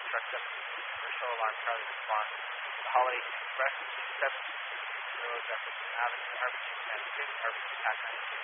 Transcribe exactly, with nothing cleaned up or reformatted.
Truck seventeen, Commercial Alarm Charlie respond. The Holiday Inn Express, seven two two Rose Jefferson Avenue, R B G ten six, R B G Pac ninety-six.